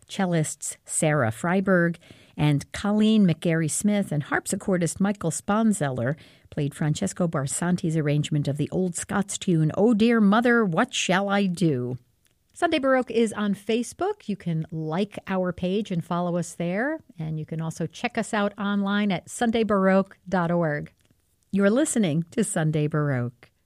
cellists Sarah Freiberg and Colleen McGarry Smith and harpsichordist Michael Sponzeller played Francesco Barsanti's arrangement of the old Scots tune, "Oh Dear Mother, What Shall I Do?" Sunday Baroque is on Facebook. You can like our page and follow us there. And you can also check us out online at sundaybaroque.org. You're listening to Sunday Baroque.